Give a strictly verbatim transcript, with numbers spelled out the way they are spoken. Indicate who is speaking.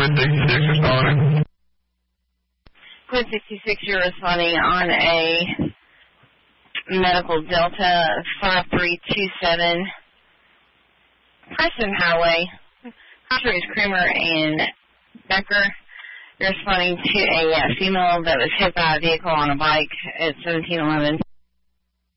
Speaker 1: Quid sixty-six responding.
Speaker 2: Quid sixty-six, you're responding on a medical Delta five three two seven, Preston Highway. Officer is Kramer and Becker. You're responding to a uh, female that was hit by a vehicle on a bike at seventeen eleven.